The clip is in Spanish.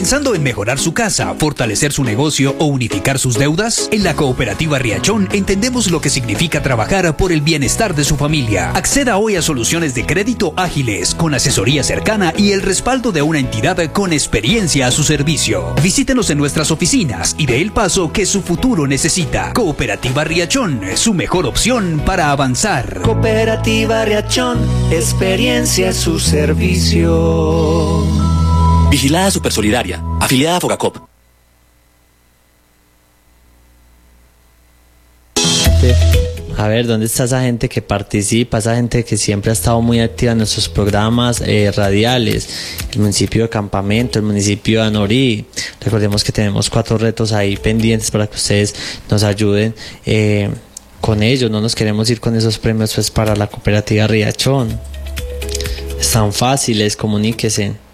¿Pensando en mejorar su casa, fortalecer su negocio o unificar sus deudas? En la Cooperativa Riachón entendemos lo que significa trabajar por el bienestar de su familia. Acceda hoy a soluciones de crédito ágiles, con asesoría cercana y el respaldo de una entidad con experiencia a su servicio. Visítenos en nuestras oficinas y dé el paso que su futuro necesita. Cooperativa Riachón, su mejor opción para avanzar. Cooperativa Riachón, experiencia a su servicio. Vigilada Supersolidaria, afiliada a Fogacop. A ver, ¿dónde está esa gente que participa, esa gente que siempre ha estado muy activa en nuestros programas radiales? El municipio de Campamento, el municipio de Anorí. Recordemos que tenemos 4 retos ahí pendientes para que ustedes nos ayuden con ellos. No nos queremos ir con esos premios pues para la Cooperativa Riachón. Están fáciles, comuníquese.